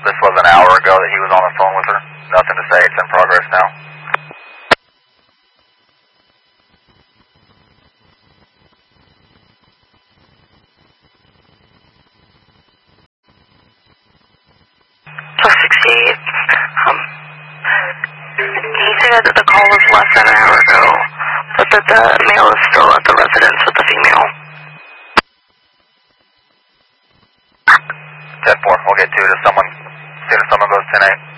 This was an hour ago that he was on the phone with her. Nothing to say, it's in progress now. Plus 68. He said that the call was less than an hour ago, but that the male is still at the residence with the female. 10-4, we'll get to it as soon as someone goes 10-8.